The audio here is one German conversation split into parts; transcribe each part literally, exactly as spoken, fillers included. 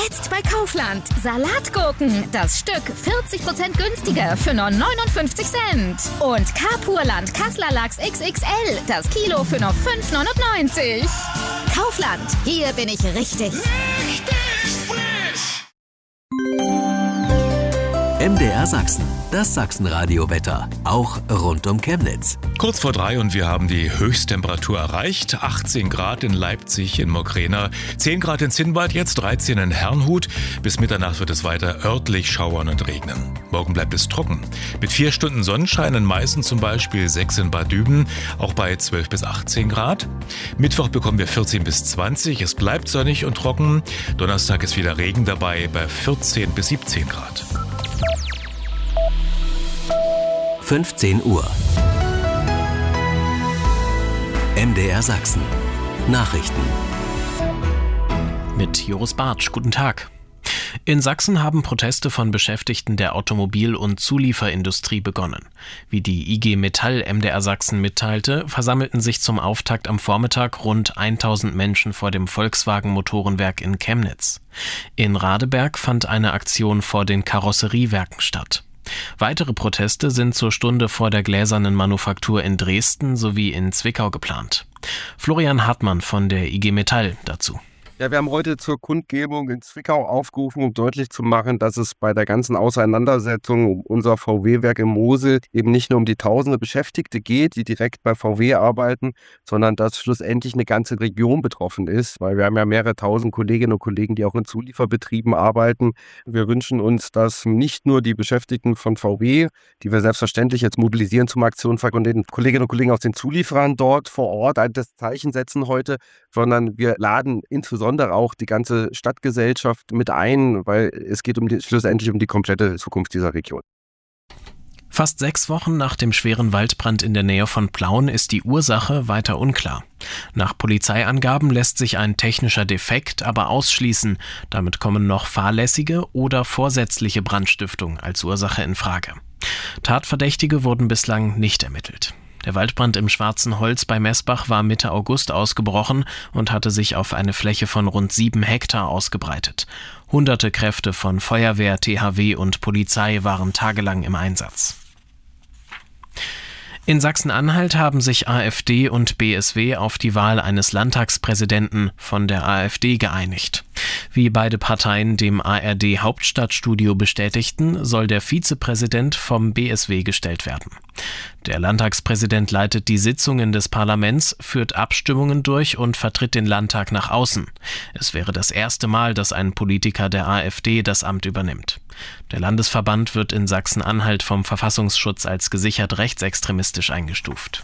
Jetzt bei Kaufland. Salatgurken. Das Stück vierzig Prozent günstiger für nur neunundfünfzig Cent. Und Kapurland Kasseler Lachs X X L. Das Kilo für nur fünf neunundneunzig. Kaufland. Hier bin ich richtig. Richtig frisch! M D R Sachsen, das Sachsenradio-Wetter, auch rund um Chemnitz. Kurz vor drei und wir haben die Höchsttemperatur erreicht. achtzehn Grad in Leipzig, in Mokrana, zehn Grad in Zinnwald, jetzt dreizehn in Herrnhut. Bis Mitternacht wird es weiter örtlich schauern und regnen. Morgen bleibt es trocken. Mit vier Stunden Sonnenschein in Meißen zum Beispiel, sechs in Bad Düben, auch bei zwölf bis achtzehn Grad. Mittwoch bekommen wir vierzehn bis zwanzig, es bleibt sonnig und trocken. Donnerstag ist wieder Regen dabei bei vierzehn bis siebzehn Grad. fünfzehn Uhr. M D R Sachsen. Nachrichten. Mit Joris Bartsch. Guten Tag. In Sachsen haben Proteste von Beschäftigten der Automobil- und Zulieferindustrie begonnen. Wie die I G Metall M D R Sachsen mitteilte, versammelten sich zum Auftakt am Vormittag rund tausend Menschen vor dem Volkswagen-Motorenwerk in Chemnitz. In Radeberg fand eine Aktion vor den Karosseriewerken statt. Weitere Proteste sind zur Stunde vor der Gläsernen Manufaktur in Dresden sowie in Zwickau geplant. Florian Hartmann von der I G Metall dazu. Ja, wir haben heute zur Kundgebung in Zwickau aufgerufen, um deutlich zu machen, dass es bei der ganzen Auseinandersetzung um unser V W-Werk in Mosel eben nicht nur um die tausende Beschäftigte geht, die direkt bei V W arbeiten, sondern dass schlussendlich eine ganze Region betroffen ist, weil wir haben ja mehrere tausend Kolleginnen und Kollegen, die auch in Zulieferbetrieben arbeiten. Wir wünschen uns, dass nicht nur die Beschäftigten von V W, die wir selbstverständlich jetzt mobilisieren zum Aktionstag und den Kolleginnen und Kollegen aus den Zulieferern dort vor Ort das Zeichen setzen heute, sondern wir laden insbesondere auch die ganze Stadtgesellschaft mit ein, weil es geht um die, schlussendlich um die komplette Zukunft dieser Region. Fast sechs Wochen nach dem schweren Waldbrand in der Nähe von Plauen ist die Ursache weiter unklar. Nach Polizeiangaben lässt sich ein technischer Defekt aber ausschließen. Damit kommen noch fahrlässige oder vorsätzliche Brandstiftung als Ursache in Frage. Tatverdächtige wurden bislang nicht ermittelt. Der Waldbrand im Schwarzen Holz bei Messbach war Mitte August ausgebrochen und hatte sich auf eine Fläche von rund sieben Hektar ausgebreitet. Hunderte Kräfte von Feuerwehr, T H W und Polizei waren tagelang im Einsatz. In Sachsen-Anhalt haben sich AfD und B S W auf die Wahl eines Landtagspräsidenten von der AfD geeinigt. Wie beide Parteien dem A R D-Hauptstadtstudio bestätigten, soll der Vizepräsident vom B S W gestellt werden. Der Landtagspräsident leitet die Sitzungen des Parlaments, führt Abstimmungen durch und vertritt den Landtag nach außen. Es wäre das erste Mal, dass ein Politiker der AfD das Amt übernimmt. Der Landesverband wird in Sachsen-Anhalt vom Verfassungsschutz als gesichert rechtsextremistisch eingestuft.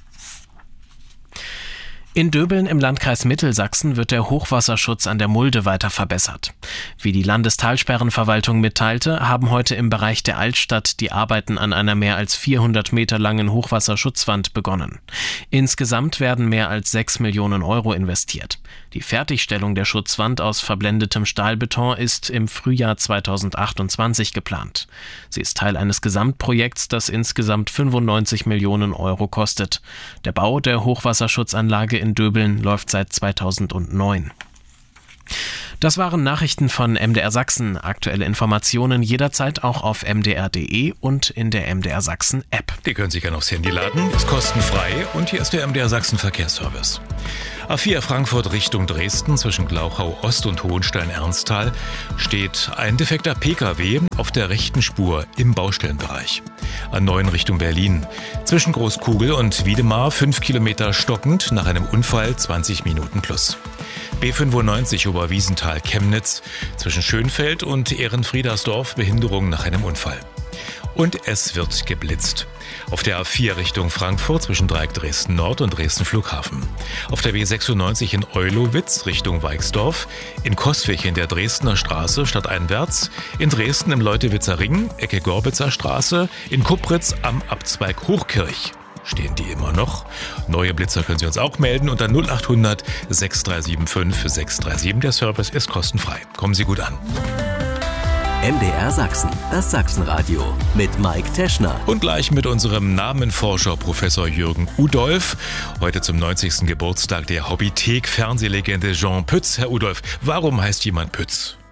In Döbeln im Landkreis Mittelsachsen wird der Hochwasserschutz an der Mulde weiter verbessert. Wie die Landestalsperrenverwaltung mitteilte, haben heute im Bereich der Altstadt die Arbeiten an einer mehr als vierhundert Meter langen Hochwasserschutzwand begonnen. Insgesamt werden mehr als sechs Millionen Euro investiert. Die Fertigstellung der Schutzwand aus verblendetem Stahlbeton ist im Frühjahr zweitausendachtundzwanzig geplant. Sie ist Teil eines Gesamtprojekts, das insgesamt fünfundneunzig Millionen Euro kostet. Der Bau der Hochwasserschutzanlage in Döbeln läuft seit zweitausendneun. Das waren Nachrichten von M D R Sachsen. Aktuelle Informationen jederzeit auch auf m d r punkt d e und in der M D R Sachsen App. Die können Sie gerne aufs Handy laden, ist kostenfrei und hier ist der M D R Sachsen Verkehrsservice. A vier Frankfurt Richtung Dresden zwischen Glauchau Ost und Hohenstein-Ernsthal steht ein defekter P K W auf der rechten Spur im Baustellenbereich. A neun Richtung Berlin zwischen Großkugel und Wiedemar fünf Kilometer stockend nach einem Unfall zwanzig Minuten plus. B fünfundneunzig Oberwiesenthal-Chemnitz zwischen Schönfeld und Ehrenfriedersdorf Behinderung nach einem Unfall. Und es wird geblitzt. Auf der A vier Richtung Frankfurt zwischen Dreieck Dresden Nord und Dresden Flughafen. Auf der B sechsundneunzig in Eulowitz Richtung Weixdorf. In Coswig in der Dresdner Straße stadteinwärts. In Dresden im Leutewitzer Ring, Ecke Gorbitzer Straße. In Kupritz am Abzweig Hochkirch. Stehen die immer noch? Neue Blitzer können Sie uns auch melden unter null acht hundert sechs drei sieben fünf sechs drei sieben. Der Service ist kostenfrei. Kommen Sie gut an. M D R Sachsen, das Sachsenradio mit Mike Teschner. Und gleich mit unserem Namenforscher Professor Jürgen Udolph. Heute zum neunzigsten Geburtstag der Hobbythek-Fernsehlegende Jean Pütz. Herr Udolph, warum heißt jemand Pütz?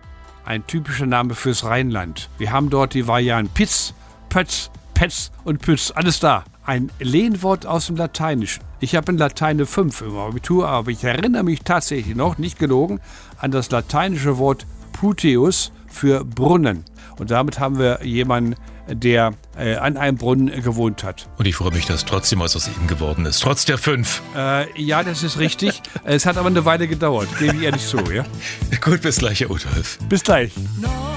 ein typischer Name fürs Rheinland. Wir haben dort die Varianten Pitz, Pötz, Petz und Pütz, alles da. Ein Lehnwort aus dem Lateinischen. Ich habe in Latein eine fünf im Abitur, aber ich erinnere mich tatsächlich noch, nicht gelogen, an das lateinische Wort Puteus für Brunnen. Und damit haben wir jemanden, der äh, an einem Brunnen gewohnt hat. Und ich freue mich, dass trotzdem was aus ihm geworden ist, trotz der fünf. Äh, ja, das ist richtig. Es hat aber eine Weile gedauert, gebe ich ehrlich zu. Ja? Gut, bis gleich, Herr Utolf. Bis gleich. No.